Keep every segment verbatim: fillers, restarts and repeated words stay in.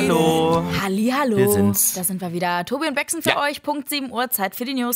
Hallo. Hallihallo. Wir sind's. Da sind wir wieder. Tobi und Bexen für Ja. euch. Punkt sieben Uhr, Zeit für die News.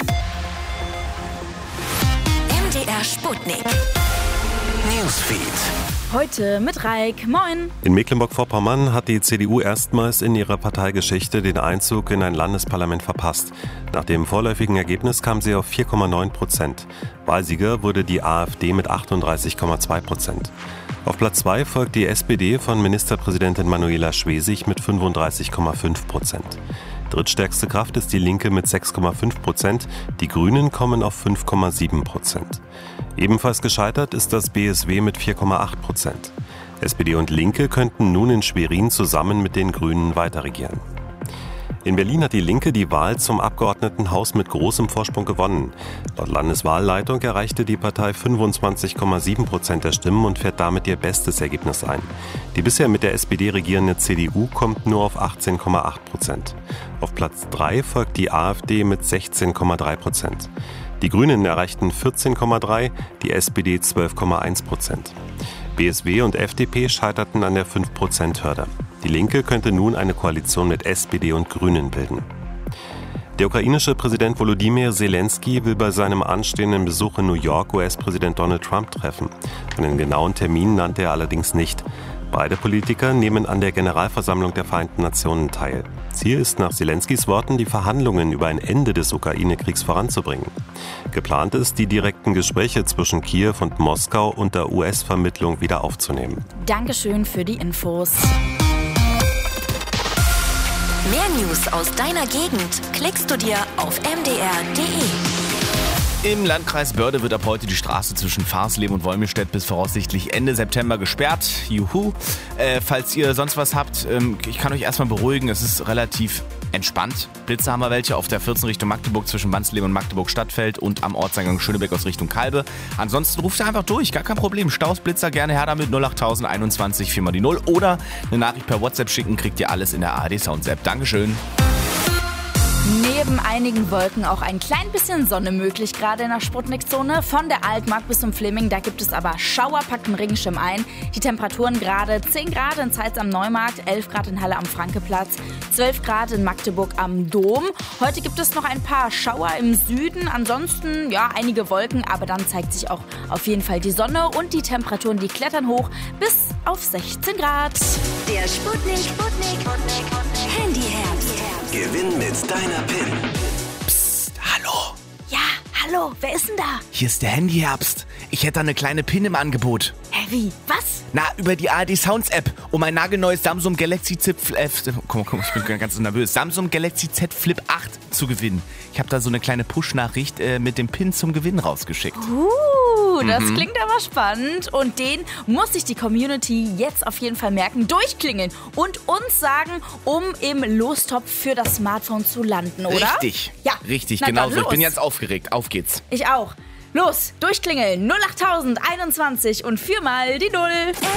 M D R Sputnik. Newsfeed. Heute mit Raik. Moin. In Mecklenburg-Vorpommern hat die C D U erstmals in ihrer Parteigeschichte den Einzug in ein Landesparlament verpasst. Nach dem vorläufigen Ergebnis kam sie auf vier Komma neun Prozent. Wahlsieger wurde die AfD mit achtunddreißig Komma zwei Prozent. Auf Platz zwei folgt die S P D von Ministerpräsidentin Manuela Schwesig mit fünfunddreißig Komma fünf Prozent. Drittstärkste Kraft ist die Linke mit sechs Komma fünf Prozent. Die Grünen kommen auf fünf Komma sieben Prozent. Ebenfalls gescheitert ist das B S W mit vier Komma acht Prozent. S P D und Linke könnten nun in Schwerin zusammen mit den Grünen weiterregieren. In Berlin hat die Linke die Wahl zum Abgeordnetenhaus mit großem Vorsprung gewonnen. Laut Landeswahlleitung erreichte die Partei fünfundzwanzig Komma sieben Prozent der Stimmen und fährt damit ihr bestes Ergebnis ein. Die bisher mit der S P D regierende C D U kommt nur auf achtzehn Komma acht Prozent. Auf Platz drei folgt die AfD mit sechzehn Komma drei Prozent. Die Grünen erreichten vierzehn Komma drei, die S P D zwölf Komma eins Prozent. B S W und F D P scheiterten an der fünf Prozent Hürde. Die Linke könnte nun eine Koalition mit S P D und Grünen bilden. Der ukrainische Präsident Volodymyr Zelensky will bei seinem anstehenden Besuch in New York U S-Präsident Donald Trump treffen. Einen genauen Termin nannte er allerdings nicht. Beide Politiker nehmen an der Generalversammlung der Vereinten Nationen teil. Ziel ist nach Zelenskys Worten, die Verhandlungen über ein Ende des Ukraine-Kriegs voranzubringen. Geplant ist, die direkten Gespräche zwischen Kiew und Moskau unter U S-Vermittlung wieder aufzunehmen. Dankeschön für die Infos. Mehr News aus deiner Gegend klickst du dir auf m d r punkt d e. Im Landkreis Börde wird ab heute die Straße zwischen Farsleben und Wolmirstedt bis voraussichtlich Ende September gesperrt. Juhu. Äh, falls ihr sonst was habt, ähm, ich kann euch erstmal beruhigen, es ist relativ entspannt. Blitze haben wir welche auf der vierzehn Richtung Magdeburg zwischen Wansleben und Magdeburg Stadtfeld und am Ortseingang Schönebeck aus Richtung Kalbe. Ansonsten ruft ihr einfach durch, gar kein Problem. Staus, Blitzer, gerne her damit null acht null null einundzwanzig vier mal die null oder eine Nachricht per WhatsApp schicken, kriegt ihr alles in der A R D Sounds App. Dankeschön. Neben einigen Wolken auch ein klein bisschen Sonne möglich, gerade in der Sputnik-Zone. Von der Altmark bis zum Fleming, da gibt es aber Schauer, packt den Regenschirm ein. Die Temperaturen gerade zehn Grad in Zeitz am Neumarkt, elf Grad in Halle am Frankeplatz, zwölf Grad in Magdeburg am Dom. Heute gibt es noch ein paar Schauer im Süden, ansonsten ja einige Wolken, aber dann zeigt sich auch auf jeden Fall die Sonne und die Temperaturen, die klettern hoch bis auf sechzehn Grad. Der Sputnik, Sputnik, Handyherbst. Gewinn mit deiner P I N. Psst, hallo. Ja, hallo, wer ist denn da? Hier ist der Handyherbst. Ich hätte da eine kleine P I N im Angebot. Hä, wie? Was? Na, über die A R D Sounds App, um ein nagelneues Samsung Galaxy Z äh, komm, komm, ich bin ganz nervös. Samsung Galaxy Z Flip acht zu gewinnen. Ich habe da so eine kleine Push-Nachricht äh, mit dem Pin zum Gewinn rausgeschickt. Uh, das mhm. klingt aber spannend. Und den muss sich die Community jetzt auf jeden Fall merken, durchklingeln und uns sagen, um im Lostopf für das Smartphone zu landen, oder? Richtig. Ja. Richtig, Na, genau dann so. Ich los. bin jetzt aufgeregt. Auf geht's. Ich auch. Los, durchklingeln. null acht null null einundzwanzig und viermal die Null.